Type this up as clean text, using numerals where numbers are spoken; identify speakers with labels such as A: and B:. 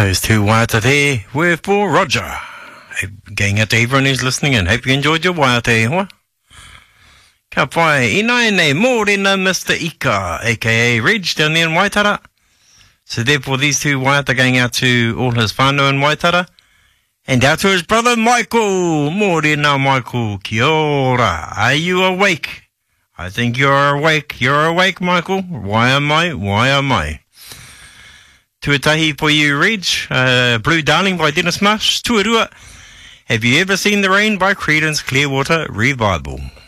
A: those two waiata there were for Roger. Going out to everyone who's listening in. Hope you enjoyed your waiata e hoa. Ka pai, ina nei mōrena Mr. Ika, a.k.a. Reg, down there in Waitara. So therefore these two waiata going out to all his whānau in Waitara. And out to his brother Michael. Mōrena Michael, kia ora. Are you awake? I think you're awake. You're awake, Michael. Why am I? Why am I? Tuatahi for you, Reg. Blue Darling by Dennis Marsh. Tuarua. Have you ever seen the rain by Creedence Clearwater Revival?